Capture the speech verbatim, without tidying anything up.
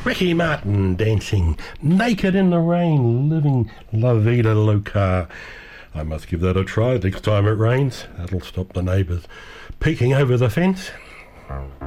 Ricky Martin dancing naked in the rain, living La Vida Loca. I must give that a try next time it rains. That'll stop the neighbours peeking over the fence.